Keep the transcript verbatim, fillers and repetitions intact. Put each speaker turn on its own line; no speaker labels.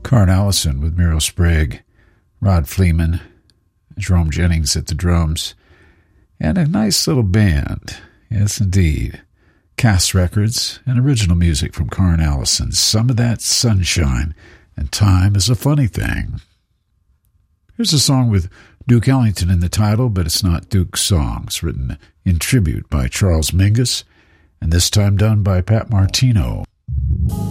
Carn Allison with Muriel Sprague, Rod Fleeman, Jerome Jennings at the drums, and a nice little band. Yes, indeed. Cass Records and original music from Carn Allison. Some of that sunshine and time is a funny thing. Here's a song with Duke Ellington in the title, but it's not Duke's song. It's written in tribute by Charles Mingus, and this time done by Pat Martino.